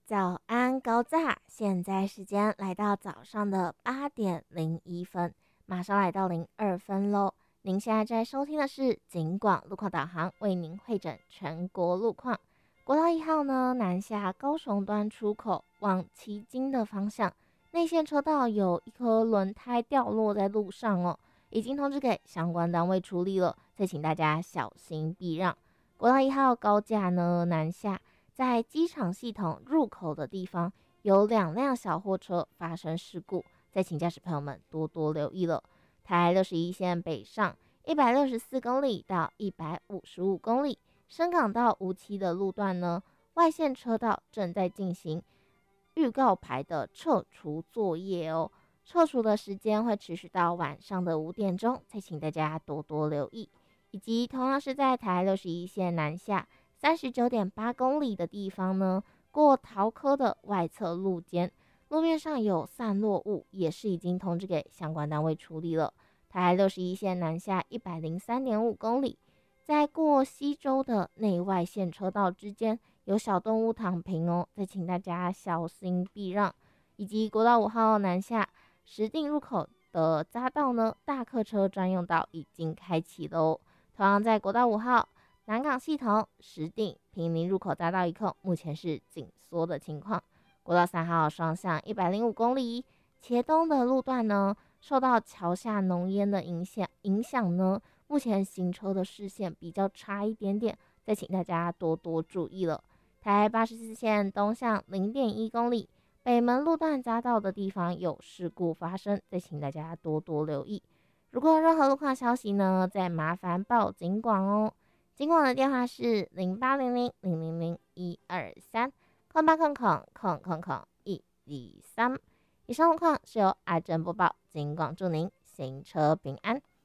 早安，高炸！现在时间来到早上的8:01，马上来到02喽。您现在在收听的是警广路况导航，为您会诊全国路况。国道1号呢，南下高雄端出口往旗津的方向，内线车道有一颗轮胎掉落在路上哦，已经通知给相关单位处理了，再请大家小心避让。国道1号高架呢，南下。在机场系统入口的地方，有2辆小货车发生事故，再请驾驶朋友们多多留意了。台61线北上164公里到155公里，深港到无期的路段呢，外线车道正在进行预告牌的撤除作业哦。撤除的时间会持续到晚上的5点钟，再请大家多多留意。以及同样是在台61线南下39.8公里的地方呢，过桃科的外侧路肩，路面上有散落物，也是已经通知给相关单位处理了。台61线南下103.5公里，在过西周的内外线车道之间有小动物躺平哦，再请大家小心避让。以及国道5号南下石碇入口的匝道呢，大客车专用道已经开启喽。同样在国道5号南港系统石碇坪林入口匝道一控，目前是紧缩的情况。国道3号双向105公里，茄东的路段呢，受到桥下浓烟的影响呢，目前行车的视线比较差一点点，再请大家多多注意了。台84线东向0.1公里，北门路段匝道的地方有事故发生，再请大家多多留意。如果有任何路况消息呢，再麻烦报警广哦。警广的电话是0800000123，空八空空空空空123。以上路况是由阿珍播报，警广祝您行车平安。